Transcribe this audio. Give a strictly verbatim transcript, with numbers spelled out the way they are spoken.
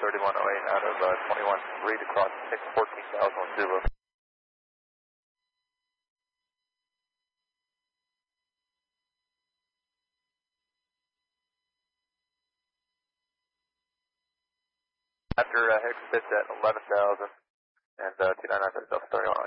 thirty-one oh eight out of uh, twenty-one, read across six fourteen thousand Zulu. After uh, Hicks sits at eleven thousand and uh, two nine nine thirty-one oh eight.